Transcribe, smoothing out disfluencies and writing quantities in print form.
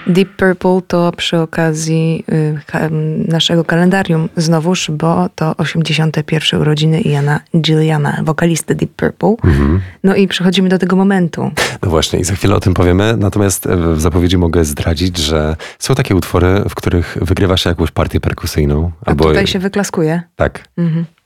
Deep Purple to przy okazji naszego kalendarium znowuż, bo to 81. urodziny Iana Gilliana, wokalisty Deep Purple. No i przechodzimy do tego momentu. No właśnie i za chwilę o tym powiemy, natomiast w zapowiedzi mogę zdradzić, że są takie utwory, w których wygrywa się jakąś partię perkusyjną. A tutaj się wyklaskuje? Tak.